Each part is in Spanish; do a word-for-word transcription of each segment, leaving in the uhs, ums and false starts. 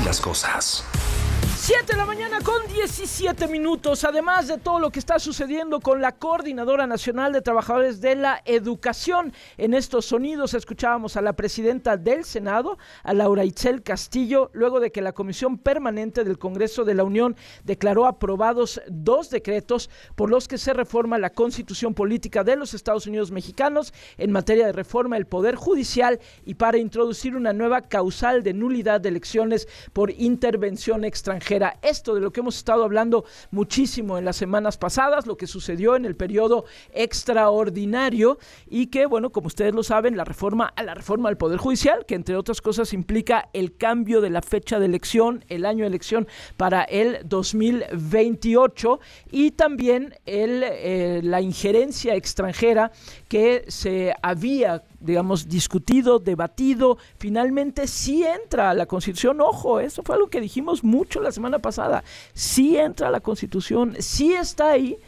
las cosas. siete de la mañana con diecisiete minutos. Además de todo lo que está sucediendo con la Coordinadora Nacional de Trabajadores de la Educación, en estos sonidos escuchábamos a la presidenta del Senado, a Laura Itzel Castillo, luego de que la Comisión Permanente del Congreso de la Unión declaró aprobados dos decretos por los que se reforma la Constitución Política de los Estados Unidos Mexicanos en materia de reforma del Poder Judicial y para introducir una nueva causal de nulidad de elecciones por intervención extranjera. Esto de lo que hemos estado hablando muchísimo en las semanas pasadas, lo que sucedió en el periodo extraordinario y que, bueno, como ustedes lo saben, la reforma a la reforma del Poder Judicial, que entre otras cosas implica el cambio de la fecha de elección, el año de elección para el dos mil veintiocho y también el, eh, la injerencia extranjera que se había, digamos, discutido, debatido, finalmente sí entra a la Constitución. Ojo, eso fue algo que dijimos mucho la semana pasada, sí entra a la Constitución, sí está ahí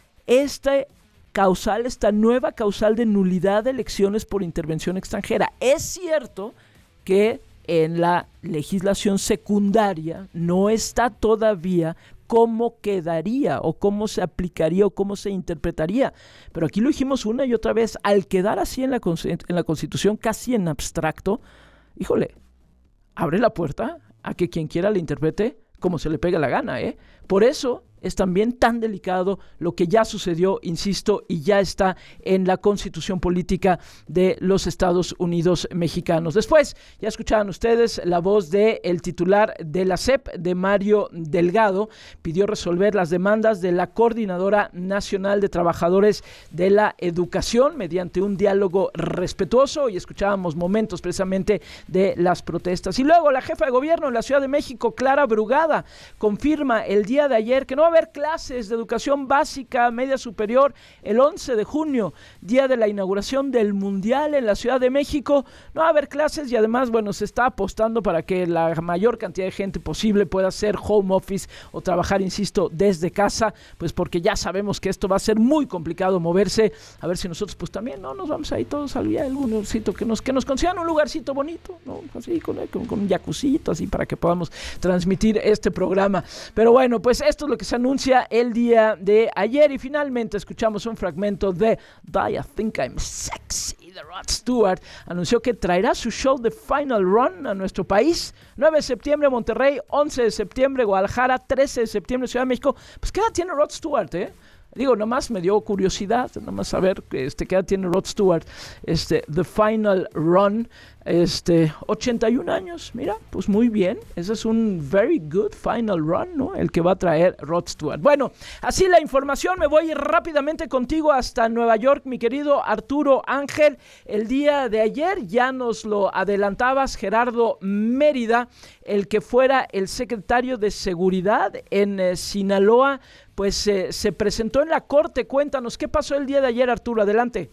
este causal, esta nueva causal de nulidad de elecciones por intervención extranjera. Es cierto que en la legislación secundaria no está todavía cómo quedaría o cómo se aplicaría o cómo se interpretaría. Pero aquí lo dijimos una y otra vez, al quedar así en la, en la Constitución, casi en abstracto, híjole, abre la puerta a que quien quiera la interprete como se le pega la gana, ¿eh? Por eso es también tan delicado lo que ya sucedió, insisto, y ya está en la Constitución Política de los Estados Unidos Mexicanos. Después, ya escuchaban ustedes la voz del titular de la S E P, de Mario Delgado, pidió resolver las demandas de la Coordinadora Nacional de Trabajadores de la Educación mediante un diálogo respetuoso, y escuchábamos momentos precisamente de las protestas. Y luego la jefa de gobierno en la Ciudad de México, Clara Brugada, confirma el día de ayer que no va a haber clases de educación básica, media superior, el once de junio, día de la inauguración del Mundial en la Ciudad de México. No va a haber clases y además, bueno, se está apostando para que la mayor cantidad de gente posible pueda hacer home office o trabajar, insisto, desde casa, pues porque ya sabemos que esto va a ser muy complicado moverse. A ver si nosotros pues también no nos vamos ahí todos a algún lugarcito que nos, que nos consigan un lugarcito bonito, ¿no? Así con, con, con un jacuzito, así para que podamos transmitir este programa. Pero bueno, pues esto es lo que se anuncia el día de ayer y finalmente escuchamos un fragmento de Die I Think I'm Sexy de Rod Stewart. Anunció que traerá su show The Final Run a nuestro país. nueve de septiembre Monterrey, once de septiembre Guadalajara, trece de septiembre Ciudad de México. Pues ¿qué edad tiene Rod Stewart, eh? Digo, nomás me dio curiosidad, nomás saber este, qué edad tiene Rod Stewart. Este, The Final Run, este, ochenta y un años, mira, pues muy bien. Ese es un very good final run, ¿no? El que va a traer Rod Stewart. Bueno, así la información, me voy rápidamente contigo hasta Nueva York, mi querido Arturo Ángel. El día de ayer ya nos lo adelantabas, Gerardo Mérida, el que fuera el secretario de Seguridad en eh, Sinaloa, pues eh, se presentó en la corte. Cuéntanos, ¿qué pasó el día de ayer, Arturo? Adelante.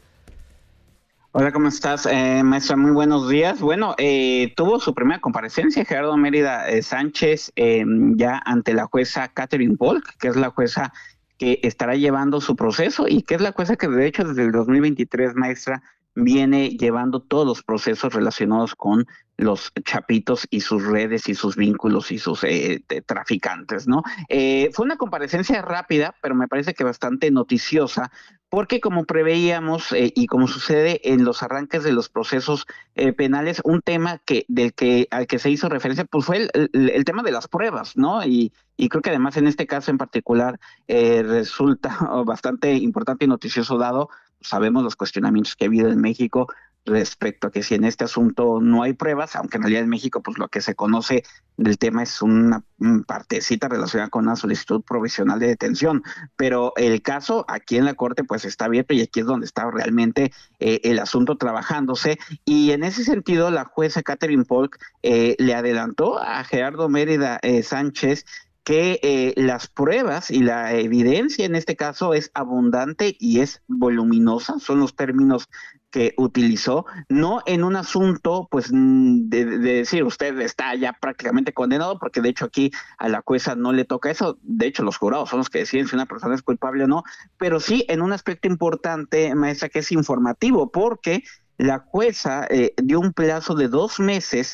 Hola, ¿cómo estás, eh, maestra? Muy buenos días. Bueno, eh, tuvo su primera comparecencia Gerardo Mérida eh, Sánchez eh, ya ante la jueza Catherine Polk, que es la jueza que estará llevando su proceso y que es la jueza que de hecho desde el dos mil veintitrés, maestra, viene llevando todos los procesos relacionados con los chapitos y sus redes y sus vínculos y sus eh, traficantes, ¿no? Eh, fue una comparecencia rápida, pero me parece que bastante noticiosa, porque como preveíamos eh, y como sucede en los arranques de los procesos eh, penales, un tema que del que al que se hizo referencia pues fue el, el, el tema de las pruebas, ¿no? Y, y creo que además en este caso en particular eh, resulta bastante importante y noticioso dado, sabemos los cuestionamientos que ha habido en México respecto a que si en este asunto no hay pruebas, aunque en realidad en México pues lo que se conoce del tema es una partecita relacionada con una solicitud provisional de detención, pero el caso aquí en la Corte pues está abierto y aquí es donde está realmente eh, el asunto trabajándose, y en ese sentido la jueza Catherine Polk eh, le adelantó a Gerardo Mérida eh, Sánchez que eh, las pruebas y la evidencia en este caso es abundante y es voluminosa, son los términos que utilizó, no en un asunto pues de, de decir usted está ya prácticamente condenado, porque de hecho aquí a la jueza no le toca eso, de hecho los jurados son los que deciden si una persona es culpable o no, pero sí en un aspecto importante, maestra, que es informativo, porque la jueza eh, dio un plazo de dos meses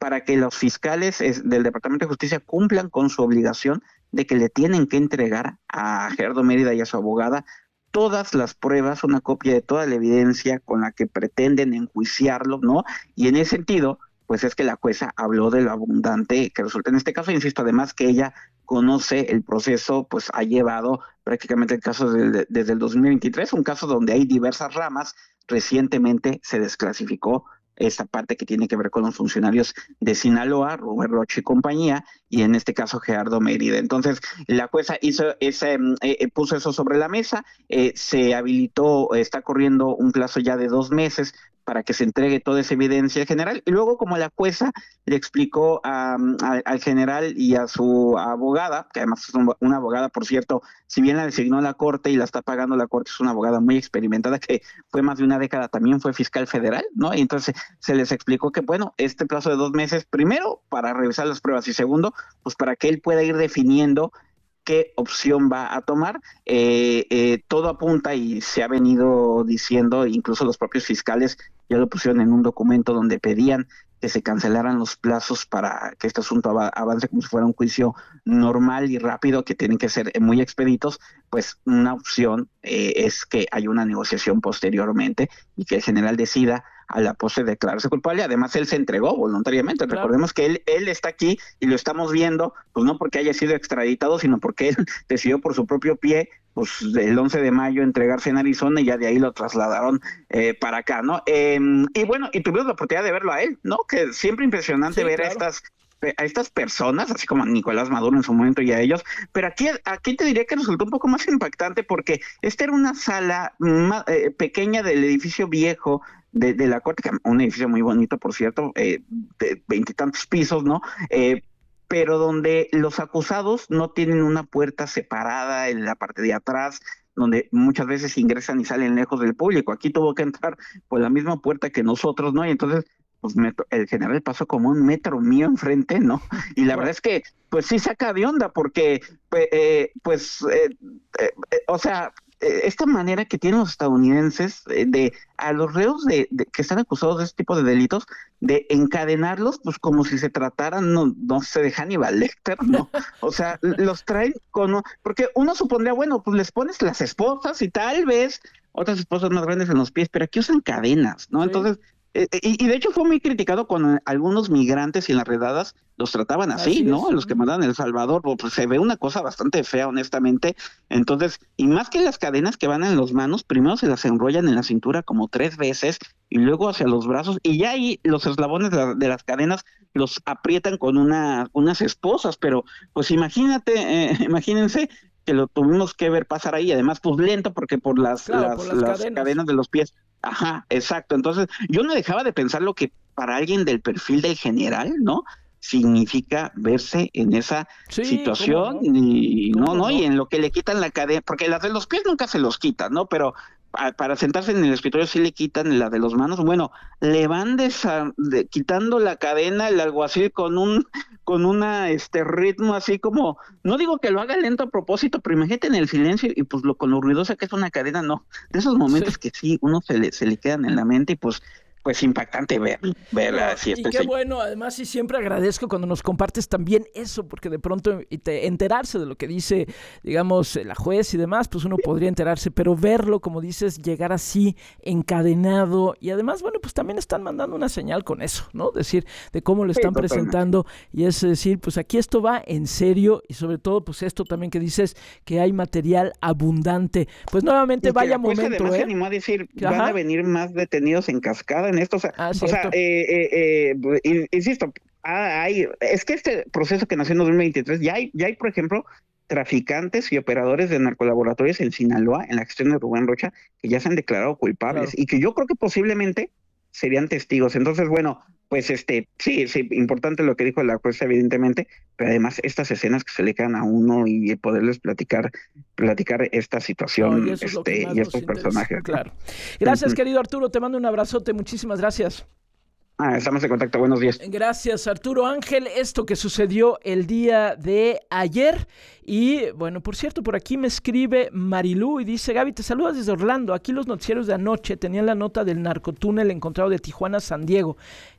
para que los fiscales es, del Departamento de Justicia cumplan con su obligación de que le tienen que entregar a Gerardo Mérida y a su abogada todas las pruebas, una copia de toda la evidencia con la que pretenden enjuiciarlo, ¿no? Y en ese sentido, pues es que la jueza habló de lo abundante que resulta en este caso, insisto, además que ella conoce el proceso, pues ha llevado prácticamente el caso desde, desde el dos mil veintitrés, un caso donde hay diversas ramas. Recientemente se desclasificó esta parte que tiene que ver con los funcionarios de Sinaloa, Rubén Rocha y compañía, y en este caso Gerardo Mérida. Entonces, la jueza hizo ese, eh, puso eso sobre la mesa, eh, se habilitó, está corriendo un plazo ya de dos meses para que se entregue toda esa evidencia general, y luego como la jueza le explicó a, a, al general y a su abogada, que además es un, una abogada, por cierto, si bien la designó la Corte y la está pagando la Corte, es una abogada muy experimentada, que fue más de una década, también fue fiscal federal, ¿no? Y entonces se les explicó que, bueno, este plazo de dos meses, primero, para revisar las pruebas, y segundo, pues para que él pueda ir definiendo qué opción va a tomar. Eh, eh, todo apunta y se ha venido diciendo, incluso los propios fiscales ya lo pusieron en un documento donde pedían que se cancelaran los plazos para que este asunto av- avance como si fuera un juicio normal y rápido, que tienen que ser muy expeditos. Pues una opción eh, es que haya una negociación posteriormente y que el general decida a la postre declararse culpable. Además, él se entregó voluntariamente. Claro. Recordemos que él, él está aquí y lo estamos viendo, pues no porque haya sido extraditado, sino porque él decidió por su propio pie, pues el once de mayo entregarse en Arizona, y ya de ahí lo trasladaron eh, para acá, ¿no? Eh, y bueno, y tuvimos la oportunidad de verlo a él, ¿no? Que siempre impresionante sí, ver claro. a estas a estas personas, así como a Nicolás Maduro en su momento y a ellos, pero aquí, aquí te diría que resultó un poco más impactante porque esta era una sala más, eh, pequeña del edificio viejo de, de la Corte, un edificio muy bonito, por cierto, eh, de veintitantos pisos, ¿no? Eh, pero donde los acusados no tienen una puerta separada en la parte de atrás, donde muchas veces ingresan y salen lejos del público. Aquí tuvo que entrar por la misma puerta que nosotros, ¿no? Y entonces pues me, el general pasó como un metro mío enfrente, ¿no? Y la verdad es que, pues sí saca de onda, porque, eh, pues, eh, eh, eh, o sea, eh, esta manera que tienen los estadounidenses eh, de a los reos de, de que están acusados de este tipo de delitos, de encadenarlos, pues como si se trataran, no, no sé, de Hannibal Lecter, ¿no? O sea, los traen con, porque uno supondría, bueno, pues les pones las esposas y tal vez otras esposas más grandes en los pies, pero aquí usan cadenas, ¿no? Sí. Entonces, Eh, y, y de hecho fue muy criticado cuando algunos migrantes y en las redadas los trataban así, así ¿no? Es. Los que mandaban a El Salvador, pues se ve una cosa bastante fea, honestamente. Entonces, y más que las cadenas que van en las manos, primero se las enrollan en la cintura como tres veces y luego hacia los brazos, y ya ahí los eslabones de, la, de las cadenas los aprietan con una, unas esposas, pero pues imagínate, eh, imagínense que lo tuvimos que ver pasar ahí, además pues lento porque por las, claro, las, por las, las cadenas. cadenas de los pies. Ajá, exacto. Entonces, yo no dejaba de pensar lo que para alguien del perfil del general, ¿no? Significa verse en esa sí, situación no? y no, no, no, y en lo que le quitan la cadena, porque las de los pies nunca se los quitan, ¿no? Pero a, para sentarse en el escritorio sí le quitan la de los manos. Bueno, le van desa, de, quitando la cadena el alguacil con un con una este ritmo así como, no digo que lo haga lento a propósito, pero imagínate en el silencio y pues lo con lo ruidosa que es una cadena, no, de esos momentos sí. que sí uno se le se le quedan en la mente y pues pues impactante ver, ver no, así y qué sí. bueno, además y siempre agradezco cuando nos compartes también eso, porque de pronto enterarse de lo que dice, digamos, la juez y demás, pues uno podría enterarse, pero verlo, como dices, llegar así encadenado, y además, bueno, pues también están mandando una señal con eso, ¿no? Decir, de cómo lo están sí, presentando, y es decir, pues aquí esto va en serio, y sobre todo, pues esto también que dices, que hay material abundante. Pues nuevamente, vaya momento, además ¿eh? se animó a decir, Ajá. van a venir más detenidos en cascada en esto, o sea, ah, o sea eh, eh, eh, insisto, hay, es que este proceso que nació en dos mil veintitrés, ya hay, ya hay, por ejemplo, traficantes y operadores de narcolaboratorios en Sinaloa, en la gestión de Rubén Rocha, que ya se han declarado culpables, claro. y que yo creo que posiblemente serían testigos. Entonces, bueno, pues este, sí, sí, importante lo que dijo la jueza, evidentemente, pero además estas escenas que se le quedan a uno y poderles platicar, platicar esta situación, no, y, este, y estos personajes. Claro. Gracias, uh-huh. querido Arturo, te mando un abrazote, muchísimas gracias. Ah, estamos en contacto, buenos días. Gracias, Arturo Ángel. Esto que sucedió el día de ayer. Y bueno, por cierto, por aquí me escribe Marilú y dice: Gaby, te saludas desde Orlando. Aquí los noticieros de anoche tenían la nota del narcotúnel encontrado de Tijuana a San Diego.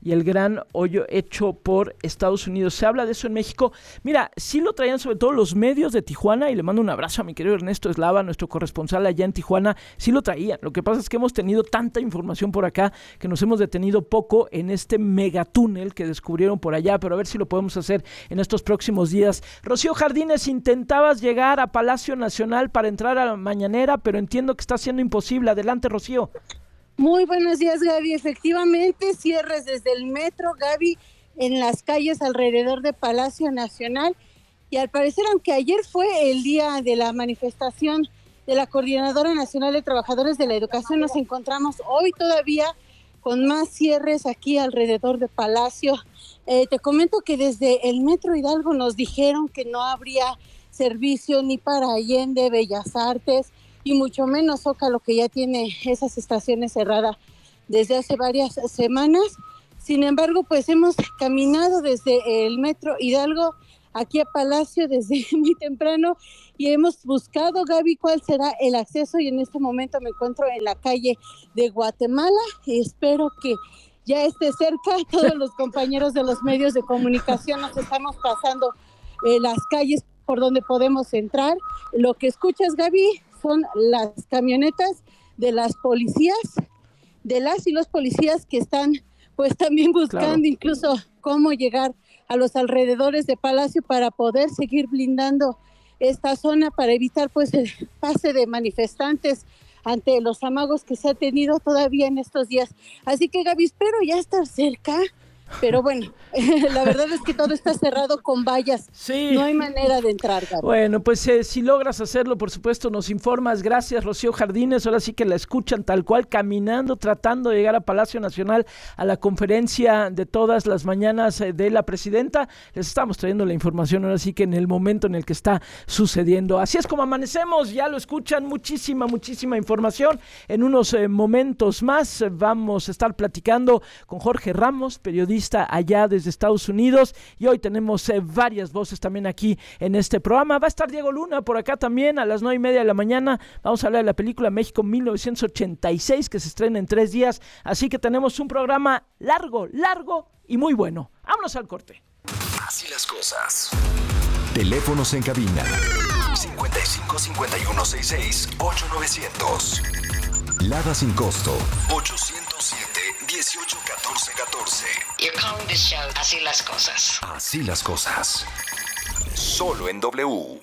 y el gran hoyo hecho por Estados Unidos. Se habla de eso en México. Mira, sí lo traían sobre todo los medios de Tijuana, y le mando un abrazo a mi querido Ernesto Eslava, nuestro corresponsal allá en Tijuana. Sí lo traían. Lo que pasa es que hemos tenido tanta información por acá que nos hemos detenido poco en este megatúnel que descubrieron por allá, pero a ver si lo podemos hacer en estos próximos días. Rocío Jardines, intentabas llegar a Palacio Nacional para entrar a la mañanera, pero entiendo que está siendo imposible. Adelante, Rocío. Muy buenos días, Gaby. Efectivamente, cierres desde el metro, Gaby, en las calles alrededor de Palacio Nacional. Y al parecer, aunque ayer fue el día de la manifestación de la Coordinadora Nacional de Trabajadores de la Educación, nos encontramos hoy todavía con más cierres aquí alrededor de Palacio. Eh, te comento que desde el Metro Hidalgo nos dijeron que no habría servicio ni para Allende, Bellas Artes, y mucho menos Zócalo, que ya tiene esas estaciones cerradas desde hace varias semanas. Sin embargo, pues hemos caminado desde el Metro Hidalgo aquí a Palacio desde muy temprano y hemos buscado, Gaby, cuál será el acceso, y en este momento me encuentro en la calle de Guatemala y espero que ya esté cerca. Todos los compañeros de los medios de comunicación nos estamos pasando eh, las calles por donde podemos entrar. Lo que escuchas, Gaby, son las camionetas de las policías, de las y los policías que están pues también buscando claro. incluso cómo llegar a los alrededores de Palacio para poder seguir blindando esta zona para evitar pues el pase de manifestantes ante los amagos que se ha tenido todavía en estos días. Así que, Gaby, espero ya estar cerca. Pero bueno, la verdad es que todo está cerrado con vallas. Sí. No hay manera de entrar, Gaby. Bueno, pues eh, si logras hacerlo, por supuesto, nos informas. Gracias, Rocío Jardines. Ahora sí que la escuchan tal cual, caminando, tratando de llegar a Palacio Nacional a la conferencia de todas las mañanas eh, de la presidenta. Les estamos trayendo la información ahora sí que en el momento en el que está sucediendo. Así es como amanecemos, ya lo escuchan. Muchísima, muchísima información. En unos eh, momentos más eh, vamos a estar platicando con Jorge Ramos, periodista allá desde Estados Unidos, y hoy tenemos eh, varias voces también aquí en este programa. Va a estar Diego Luna por acá también a las nueve y media de la mañana. Vamos a hablar de la película México mil novecientos ochenta y seis, que se estrena en tres días, así que tenemos un programa largo, largo y muy bueno. Vámonos al corte. Así las cosas. Teléfonos en cabina cincuenta y cinco, cincuenta y uno, sesenta y seis, ocho novecientos. Lada sin costo ochocientos siete, dieciocho, catorce, catorce. You're calling this show Así las cosas. Así las cosas. Solo en W.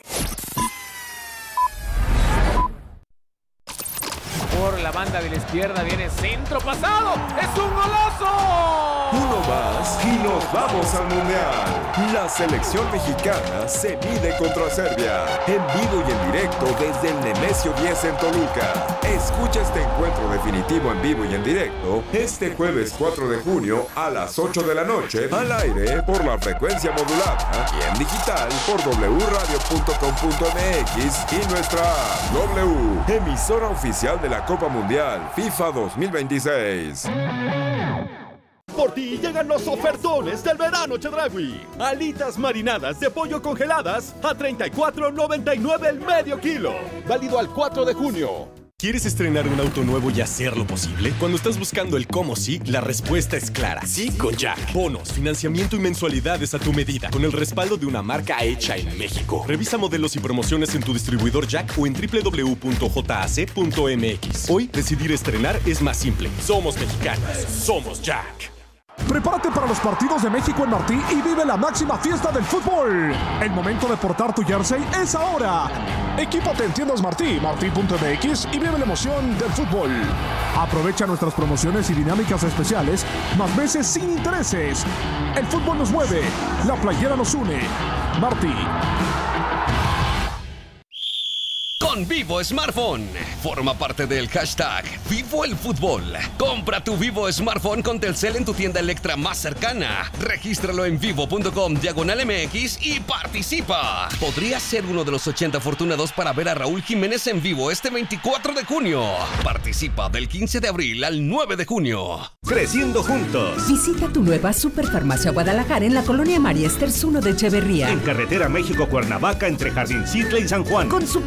Por la banda de la izquierda viene centro pasado. ¡Es un golazo! Uno más y nos vamos al Mundial. La selección mexicana se mide contra Serbia. En vivo y en directo desde el Nemesio diez en Toluca. Escucha este encuentro definitivo en vivo y en directo este jueves cuatro de junio a las ocho de la noche al aire por la frecuencia modulada y en digital por doble u radio punto com punto m x y nuestra app W, emisora oficial de la Copa Mundial FIFA dos mil veintiséis. Por ti llegan los ofertones del verano Chedraui. Alitas marinadas de pollo congeladas a treinta y cuatro noventa y nueve el medio kilo. Válido al cuatro de junio. ¿Quieres estrenar un auto nuevo y hacerlo posible? Cuando estás buscando el cómo sí, la respuesta es clara. Sí con Jack. Bonos, financiamiento y mensualidades a tu medida, con el respaldo de una marca hecha en México. Revisa modelos y promociones en tu distribuidor Jack o en doble u doble u doble u punto jac punto m x. Hoy, decidir estrenar es más simple. Somos mexicanos. Somos Jack. Prepárate para los partidos de México en Martí y vive la máxima fiesta del fútbol. El momento de portar tu jersey es ahora. Equípate en tiendas Martí, martí punto m x y vive la emoción del fútbol. Aprovecha nuestras promociones y dinámicas especiales, más veces sin intereses. El fútbol nos mueve, la playera nos une. Martí. Con Vivo Smartphone. Forma parte del hashtag Vivo el Fútbol. Compra tu Vivo Smartphone con Telcel en tu tienda Electra más cercana. Regístralo en vivo punto com diagonal M X y participa. Podrías ser uno de los ochenta afortunados para ver a Raúl Jiménez en vivo este veinticuatro de junio. Participa del quince de abril al nueve de junio. Creciendo juntos. Visita tu nueva Superfarmacia Guadalajara en la colonia María Esters uno de Echeverría. En carretera México-Cuernavaca entre Jardín Citle y San Juan. Con super ofertas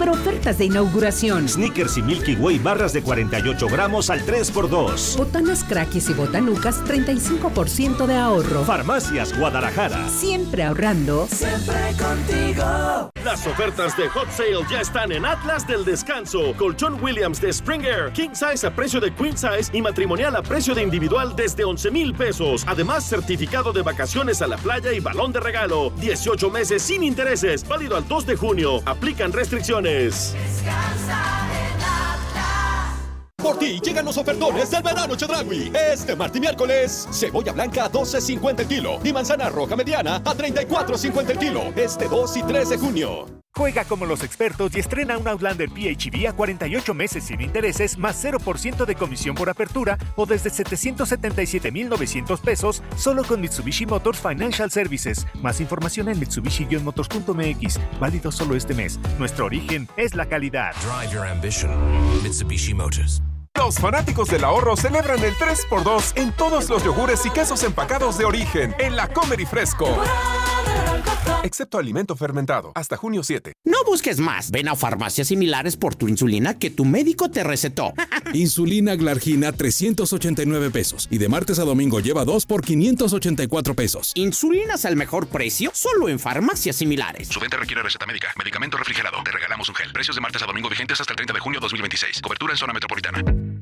ofertas de inauguración. Snickers y Milky Way barras de cuarenta y ocho gramos al tres por dos. Botanas, Crackis y Botanucas, treinta y cinco por ciento de ahorro. Farmacias Guadalajara. Siempre ahorrando. Siempre contigo. Las ofertas de Hot Sale ya están en Atlas del Descanso. Colchón Williams de Spring Air, King Size a precio de Queen Size y matrimonial a precio de individual desde once mil pesos. Además, certificado de vacaciones a la playa y balón de regalo. dieciocho meses sin intereses, válido al dos de junio. Aplican restricciones. Descansa en Atlas. Por ti llegan los ofertones del verano Chedraui. Este martes y miércoles, cebolla blanca a doce cincuenta el kilo y manzana roja mediana a treinta y cuatro cincuenta el kilo. Este dos y tres de junio. Juega como los expertos y estrena un Outlander P H E V a cuarenta y ocho meses sin intereses más cero por ciento de comisión por apertura o desde setecientos setenta y siete mil novecientos pesos solo con Mitsubishi Motors Financial Services. Más información en mitsubishi motors punto m x. Válido solo este mes. Nuestro origen es la calidad. Drive your ambition. Mitsubishi Motors. Los fanáticos del ahorro celebran el tres por dos en todos los yogures y quesos empacados de origen en la Comer y Fresco. Excepto alimento fermentado, hasta junio siete. No busques más. Ven a farmacias similares por tu insulina que tu médico te recetó. Insulina Glargina trescientos ochenta y nueve pesos. Y de martes a domingo lleva dos por quinientos ochenta y cuatro pesos. Insulinas al mejor precio, solo en farmacias similares. Su venta requiere receta médica. Medicamento refrigerado. Te regalamos un gel. Precios de martes a domingo vigentes hasta el treinta de junio de dos mil veintiséis. Cobertura en zona metropolitana.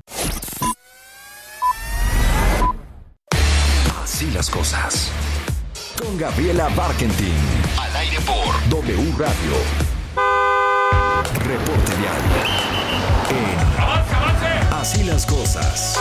Así las cosas. Con Gabriela Barkentin. Al aire por W Radio. Reporte vial. En ¡Avance, avance! Así las cosas.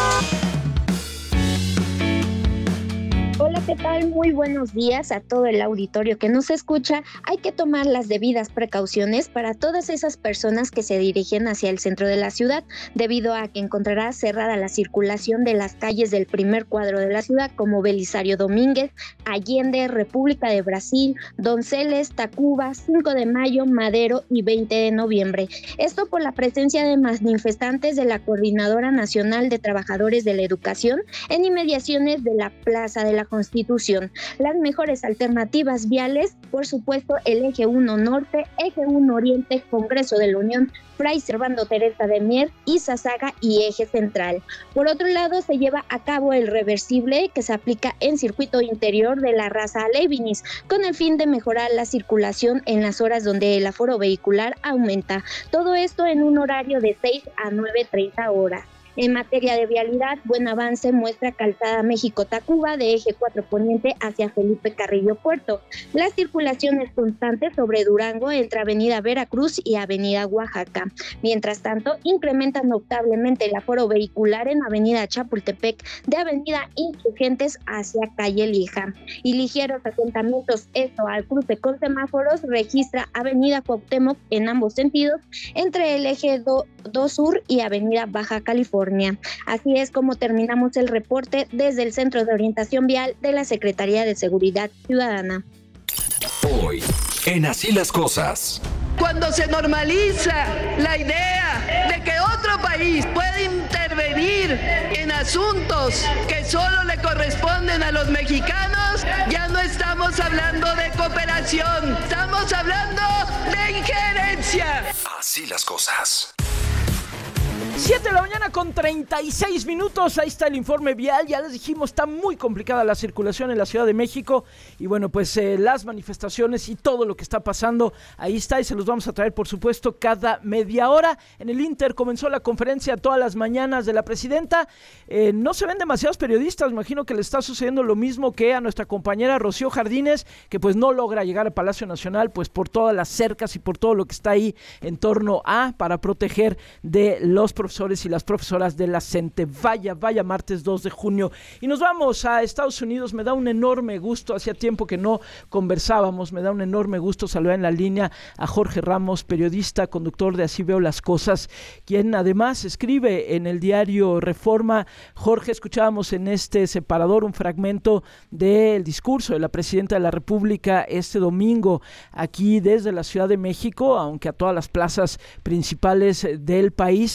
Hola, ¿qué tal? Muy buenos días a todo el auditorio que nos escucha. Hay que tomar las debidas precauciones para todas esas personas que se dirigen hacia el centro de la ciudad, debido a que encontrará cerrada la circulación de las calles del primer cuadro de la ciudad, como Belisario Domínguez, Allende, República de Brasil, Donceles, Tacuba, cinco de mayo, Madero y veinte de noviembre. Esto por la presencia de manifestantes de la Coordinadora Nacional de Trabajadores de la Educación en inmediaciones de la Plaza de la Constitución. Las mejores alternativas viales, por supuesto, el Eje uno Norte, Eje uno Oriente, Congreso de la Unión, Fray Servando Teresa de Mier, Izazaga y Eje Central. Por otro lado, se lleva a cabo el reversible que se aplica en circuito interior de la Raza Leibniz, con el fin de mejorar la circulación en las horas donde el aforo vehicular aumenta. Todo esto en un horario de seis a nueve treinta horas. En materia de vialidad, buen avance muestra Calzada México-Tacuba de eje cuatro Poniente hacia Felipe Carrillo Puerto. La circulación es constante sobre Durango entre Avenida Veracruz y Avenida Oaxaca. Mientras tanto, incrementa notablemente el aforo vehicular en Avenida Chapultepec de Avenida Insurgentes hacia Calle Lija. Y ligeros asentamientos, esto al cruce con semáforos, registra Avenida Cuauhtémoc en ambos sentidos entre el eje dos Sur y Avenida Baja California. Así es como terminamos el reporte desde el Centro de Orientación Vial de la Secretaría de Seguridad Ciudadana. Hoy, en Así las cosas. Cuando se normaliza la idea de que otro país puede intervenir en asuntos que solo le corresponden a los mexicanos, ya no estamos hablando de cooperación, estamos hablando de injerencia. Así las cosas. siete de la mañana con treinta y seis minutos, ahí está el informe vial. Ya les dijimos, está muy complicada la circulación en la Ciudad de México. Y bueno, pues eh, las manifestaciones y todo lo que está pasando, ahí está, y se los vamos a traer, por supuesto, cada media hora. En el Inter comenzó la conferencia todas las mañanas de la presidenta. Eh, no se ven demasiados periodistas, imagino que le está sucediendo lo mismo que a nuestra compañera Rocío Jardines, que pues no logra llegar al Palacio Nacional, pues por todas las cercas y por todo lo que está ahí en torno a, para proteger de los profesores y las profesoras de la CENTE. Vaya, vaya martes dos de junio. Y nos vamos a Estados Unidos. Me da un enorme gusto, hacía tiempo que no conversábamos, me da un enorme gusto saludar en la línea a Jorge Ramos, periodista, conductor de Así Veo las Cosas, quien además escribe en el diario Reforma. Jorge, escuchábamos en este separador un fragmento del discurso de la presidenta de la República este domingo aquí desde la Ciudad de México, aunque a todas las plazas principales del país, pues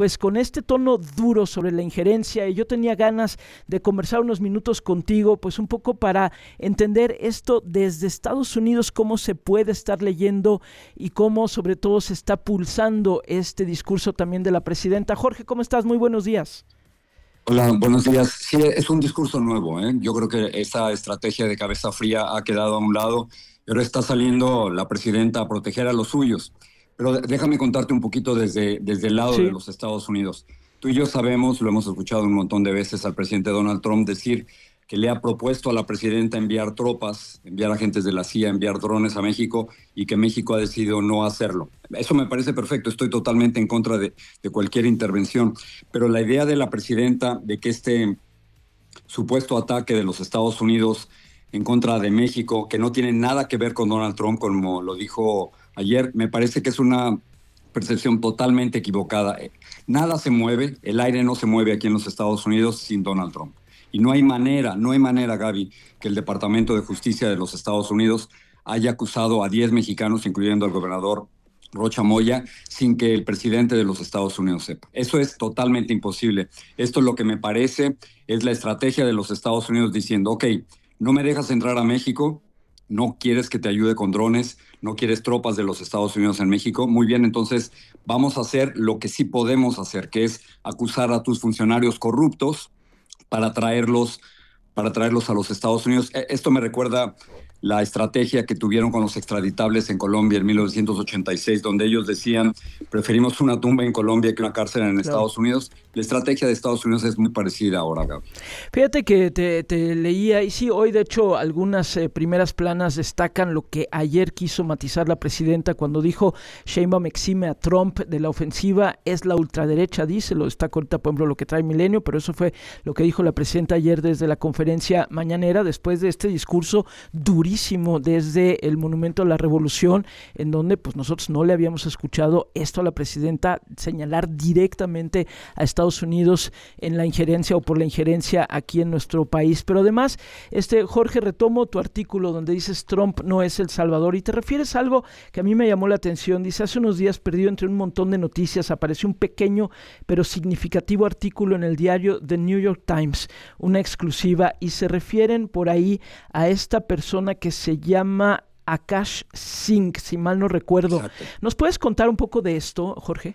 pues con este tono duro sobre la injerencia, y yo tenía ganas de conversar unos minutos contigo, pues un poco para entender esto desde Estados Unidos, cómo se puede estar leyendo y cómo sobre todo se está pulsando este discurso también de la presidenta. Jorge, ¿cómo estás? Muy buenos días. Hola, buenos días. Sí, es un discurso nuevo, ¿eh? Yo creo que esa estrategia de cabeza fría ha quedado a un lado, pero está saliendo la presidenta a proteger a los suyos. Pero déjame contarte un poquito desde, desde el lado sí. de los Estados Unidos. Tú y yo sabemos, lo hemos escuchado un montón de veces al presidente Donald Trump decir que le ha propuesto a la presidenta enviar tropas, enviar agentes de la C I A, enviar drones a México, y que México ha decidido no hacerlo. Eso me parece perfecto, estoy totalmente en contra de, de cualquier intervención. Pero la idea de la presidenta de que este supuesto ataque de los Estados Unidos en contra de México, que no tiene nada que ver con Donald Trump, como lo dijo ayer, me parece que es una percepción totalmente equivocada. Nada se mueve, el aire no se mueve aquí en los Estados Unidos sin Donald Trump. Y no hay manera, no hay manera, Gaby, que el Departamento de Justicia de los Estados Unidos haya acusado a diez mexicanos, incluyendo al gobernador Rocha Moya, sin que el presidente de los Estados Unidos sepa. Eso es totalmente imposible. Esto es lo que me parece, es la estrategia de los Estados Unidos diciendo, ok, no me dejas entrar a México, no quieres que te ayude con drones, no quieres tropas de los Estados Unidos en México. Muy bien, entonces vamos a hacer lo que sí podemos hacer, que es acusar a tus funcionarios corruptos para traerlos, para traerlos a los Estados Unidos. Esto me recuerda la estrategia que tuvieron con los extraditables en Colombia en mil novecientos ochenta y seis, donde ellos decían, preferimos una tumba en Colombia que una cárcel en claro. Estados Unidos. La estrategia de Estados Unidos es muy parecida ahora, Gaby. Fíjate que te, te leía, y sí, hoy de hecho algunas eh, primeras planas destacan lo que ayer quiso matizar la presidenta cuando dijo Sheinbaum exime a Trump de la ofensiva, es la ultraderecha, dice, lo destaca ahorita, por ejemplo, lo que trae Milenio, pero eso fue lo que dijo la presidenta ayer desde la conferencia mañanera, después de este discurso durísimo desde el Monumento a la Revolución, en donde pues nosotros no le habíamos escuchado esto a la presidenta señalar directamente a Estados Unidos en la injerencia o por la injerencia aquí en nuestro país. Pero además, este Jorge, retomo tu artículo donde dices Trump no es el Salvador y te refieres a algo que a mí me llamó la atención. Dice, hace unos días perdido entre un montón de noticias apareció un pequeño pero significativo artículo en el diario The New York Times, una exclusiva, y se refieren por ahí a esta persona que se llama Akash Singh, si mal no recuerdo. Exacto. ¿Nos puedes contar un poco de esto, Jorge?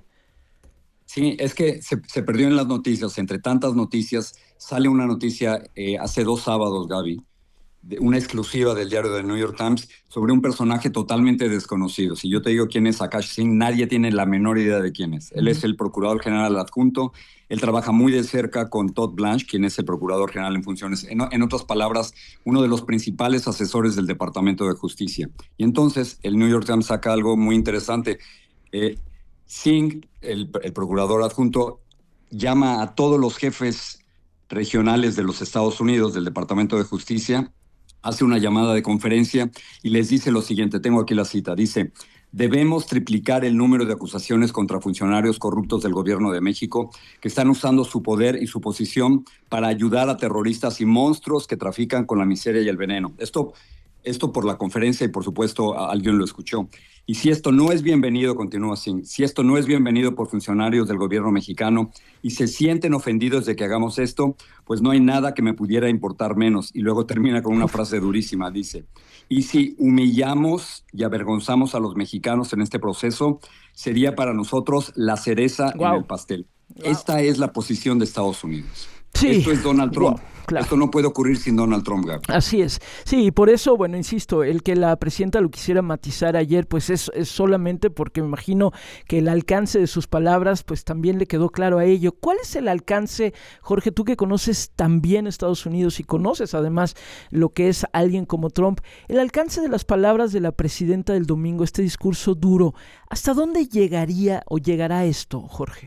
Sí, es que se, se perdió en las noticias. Entre tantas noticias, sale una noticia eh, hace dos sábados, Gaby, de una exclusiva del diario The New York Times sobre un personaje totalmente desconocido. Si yo te digo quién es Akash Singh, nadie tiene la menor idea de quién es. Él es el procurador general adjunto. Él trabaja muy de cerca con Todd Blanche, quien es el procurador general en funciones. En, en otras palabras, uno de los principales asesores del Departamento de Justicia. Y entonces, el New York Times saca algo muy interesante. Eh, Singh, el, el procurador adjunto, llama a todos los jefes regionales de los Estados Unidos, del Departamento de Justicia, hace una llamada de conferencia y les dice lo siguiente, tengo aquí la cita, dice, debemos triplicar el número de acusaciones contra funcionarios corruptos del gobierno de México que están usando su poder y su posición para ayudar a terroristas y monstruos que trafican con la miseria y el veneno. Esto, esto por la conferencia y por supuesto alguien lo escuchó. Y si esto no es bienvenido, continúa así, si esto no es bienvenido por funcionarios del gobierno mexicano y se sienten ofendidos de que hagamos esto, pues no hay nada que me pudiera importar menos. Y luego termina con una frase durísima, dice, y si humillamos y avergonzamos a los mexicanos en este proceso, sería para nosotros la cereza wow. en el pastel. Wow. Esta es la posición de Estados Unidos. Sí. Esto es Donald Trump. Wow, claro. Esto no puede ocurrir sin Donald Trump, Gaby. Así es. Sí, y por eso, bueno, insisto, el que la presidenta lo quisiera matizar ayer, pues es, es solamente porque me imagino que el alcance de sus palabras, pues también le quedó claro a ello. ¿Cuál es el alcance, Jorge, tú que conoces también Estados Unidos y conoces además lo que es alguien como Trump, el alcance de las palabras de la presidenta del domingo, este discurso duro, ¿hasta dónde llegaría o llegará esto, Jorge?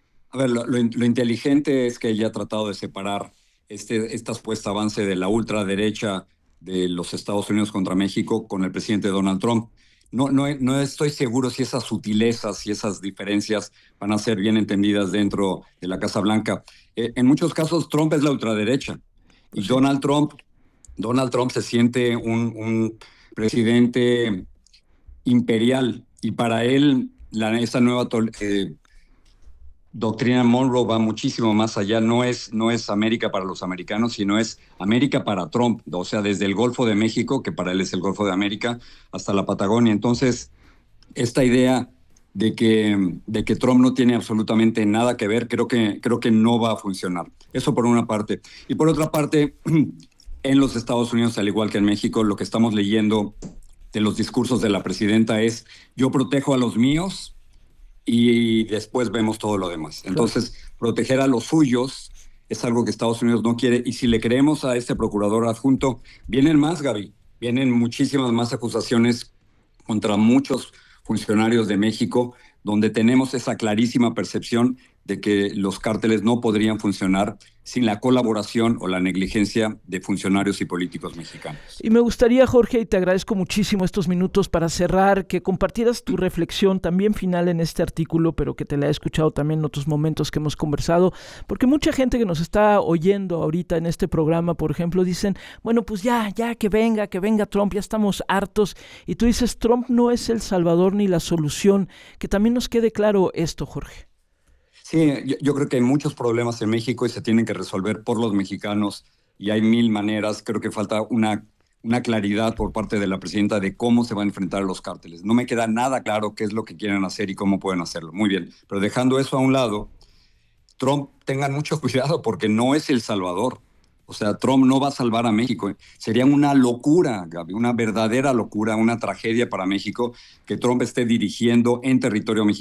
A ver, lo, lo, lo inteligente es que ella ha tratado de separar este, esta supuesta avance de la ultraderecha de los Estados Unidos contra México con el presidente Donald Trump. No, no, no estoy seguro si esas sutilezas y esas diferencias van a ser bien entendidas dentro de la Casa Blanca. Eh, en muchos casos, Trump es la ultraderecha y sí. Donald Trump, Donald Trump se siente un, un presidente imperial y para él la, esa nueva... Eh, doctrina Monroe va muchísimo más allá. No es, no es América para los americanos, sino es América para Trump. O sea, desde el Golfo de México, que para él es el Golfo de América, hasta la Patagonia. Entonces, esta idea de que, de que Trump no tiene absolutamente nada que ver, creo que, creo que no va a funcionar. Eso por una parte. Y por otra parte, en los Estados Unidos, al igual que en México, lo que estamos leyendo de los discursos de la presidenta es: yo protejo a los míos y después vemos todo lo demás. Entonces, proteger a los suyos es algo que Estados Unidos no quiere. Y si le creemos a este procurador adjunto, vienen más, Gaby. Vienen muchísimas más acusaciones contra muchos funcionarios de México, donde tenemos esa clarísima percepción de que los cárteles no podrían funcionar sin la colaboración o la negligencia de funcionarios y políticos mexicanos. Y me gustaría, Jorge, y te agradezco muchísimo estos minutos para cerrar, que compartieras tu reflexión también final en este artículo, pero que te la he escuchado también en otros momentos que hemos conversado, porque mucha gente que nos está oyendo ahorita en este programa, por ejemplo, dicen, bueno, pues ya, ya, que venga, que venga Trump, ya estamos hartos, y tú dices, Trump no es el salvador ni la solución. Que también nos quede claro esto, Jorge. Sí, yo, yo creo que hay muchos problemas en México y se tienen que resolver por los mexicanos, y hay mil maneras. Creo que falta una, una claridad por parte de la presidenta de cómo se van a enfrentar a los cárteles. No me queda nada claro qué es lo que quieren hacer y cómo pueden hacerlo. Muy bien, pero dejando eso a un lado, Trump, tengan mucho cuidado porque no es el salvador. O sea, Trump no va a salvar a México. Sería una locura, Gaby, una verdadera locura, una tragedia para México que Trump esté dirigiendo en territorio mexicano.